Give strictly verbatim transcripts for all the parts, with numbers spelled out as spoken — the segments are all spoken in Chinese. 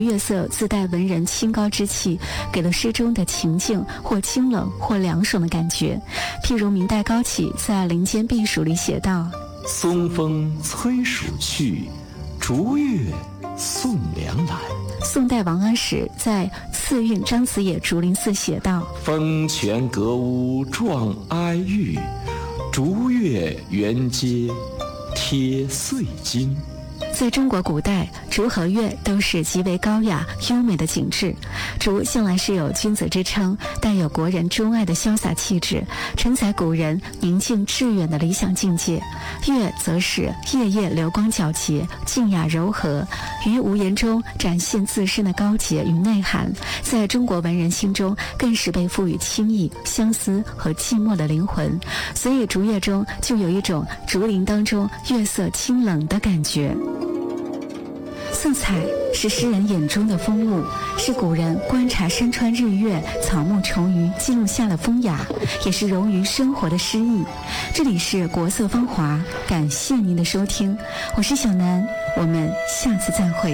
月色自带文人清高之气，给了诗中的情境或清冷或凉爽的感觉。譬如明代高启在《林间避暑》里写道： 松风催暑去，竹月送凉来。 宋代王安石在《次韵张子野竹林寺》写道： 风泉阁屋壮哀郁，竹月圆阶贴碎金。 在中国古代，竹和月都是极为高雅优美的景致。竹向来是有君子之称，带有国人钟爱的潇洒气质，承载古人宁静致远的理想境界。月则是夜夜流光皎洁，静雅柔和，于无言中展现自身的高洁与内涵，在中国文人心中更是被赋予清逸、相思和寂寞的灵魂。所以竹月中就有一种竹林当中月色清冷的感觉。色彩是诗人眼中的风物，是古人观察山川日月、草木虫鱼记录下的风雅，也是融于生活的诗意。这里是国色芳华，感谢您的收听，我是小南，我们下次再会。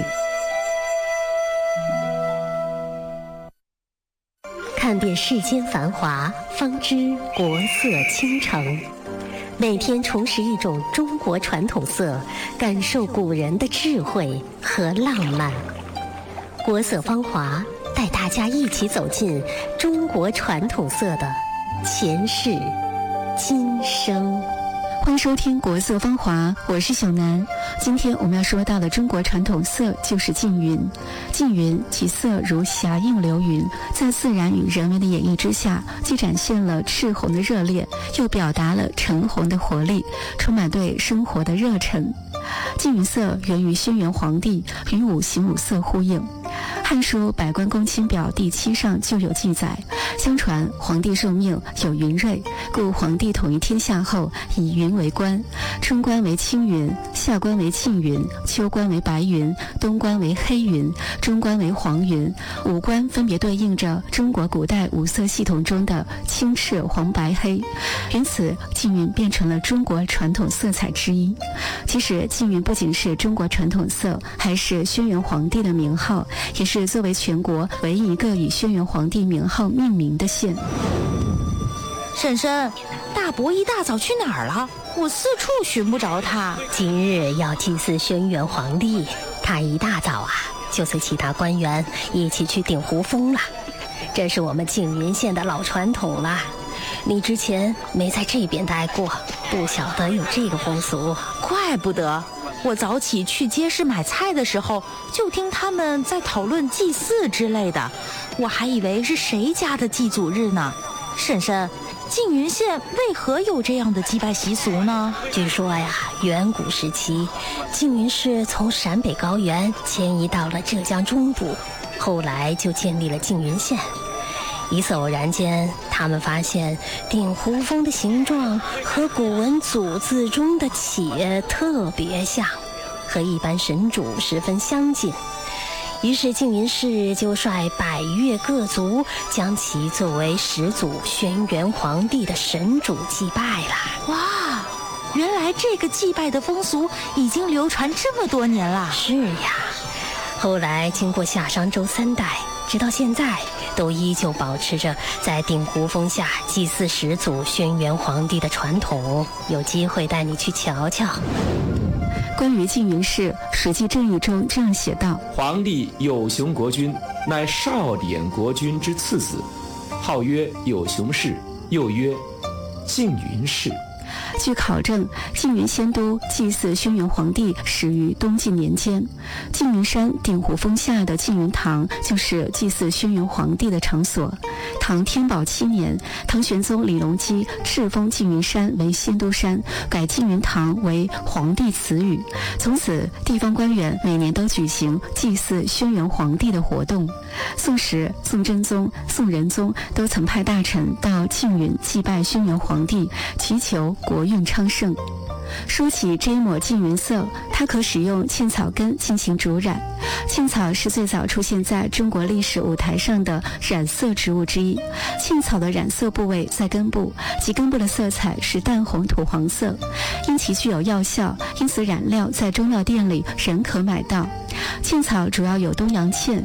看遍世间繁华，方知国色倾城。每天重拾一种中国传统色，感受古人的智慧和浪漫。国色芳华，带大家一起走进中国传统色的前世今生。 欢迎收听国色芳华，我是小南。今天我们要说到的中国传统色就是缙云。缙云其色如霞映流云，在自然与人为的演绎之下，既展现了赤红的热烈，又表达了橙红的活力，充满对生活的热忱。缙云色源于轩辕黄帝，与五行五色呼应。《汉书·百官公卿表》第七上就有记载，相传皇帝受命有云瑞，故皇帝统一天下后以云为官，春官为青云，夏官为沁云，秋官为白云，冬官为黑云，中官为黄云。五官分别对应着中国古代五色系统中的青赤黄白黑，因此缙云变成了中国传统色彩之一。其实缙云不仅是中国传统色，还是轩辕皇帝的名号，也是作为全国唯一一个以轩辕皇帝名号命名的县。 婶婶，大伯一大早去哪儿了？我四处寻不着他。 今日要祭祀轩辕皇帝，他一大早啊就随其他官员一起去鼎湖峰了。这是我们缙云县的老传统了，你之前没在这边待过，不晓得有这个风俗。 怪不得我早起去街市买菜的时候，就听他们在讨论祭祀之类的，我还以为是谁家的祭祖日呢。婶婶，缙云县为何有这样的祭拜习俗呢？ 据说呀，远古时期，缙云氏从陕北高原迁移到了浙江中部，后来就建立了缙云县。一次偶然间，他们发现鼎湖峰的形状和古文祖字中的且特别像，和一般神主十分相近。于是缙云氏就率百越各族，将其作为始祖轩辕皇帝的神主祭拜了。 哇，原来这个祭拜的风俗已经流传这么多年了。 是呀，后来经过夏商周三代，直到现在都依旧保持着在鼎湖峰下祭祀始祖轩辕皇帝的传统，有机会带你去瞧瞧。 关于缙云氏，《史记正义》中这样写道： 皇帝有熊国君，乃少典国君之次子，号曰有熊氏，又曰缙云氏。 据考证，缙云仙都祭祀轩辕皇帝始于东晋年间。缙云山鼎湖峰下的缙云堂就是祭祀轩辕皇帝的场所。唐天宝七年，唐玄宗李隆基敕封缙云山为仙都山，改缙云堂为皇帝祠宇。从此，地方官员每年都举行祭祀轩辕皇帝的活动。宋时，宋真宗、宋仁宗都曾派大臣到缙云祭拜轩辕皇帝，祈求国运昌盛。说起这一抹缙云色，它可使用茜草根进行主染。茜草是最早出现在中国历史舞台上的染色植物之一。茜草的染色部位在根部，其根部的色彩是淡红土黄色。因其具有药效，因此染料在中药店里仍可买到。茜草主要有东洋茜、